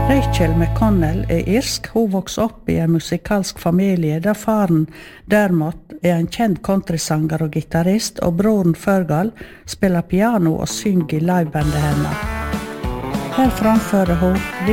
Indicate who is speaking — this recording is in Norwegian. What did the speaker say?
Speaker 1: Rachel McConnell irsk. Hun vokste opp i en musikalsk familie der faren Dermot en kjent countrysanger og gitarrist, og broren Fergal spiller piano og synger i livebandet henne. Her framfører hun